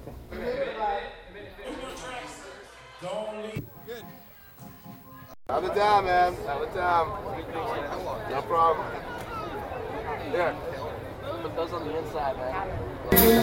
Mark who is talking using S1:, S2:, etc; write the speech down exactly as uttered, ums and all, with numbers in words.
S1: Good.
S2: Have it down, man. Have it down. No problem. Here.
S3: Put those on the inside, man.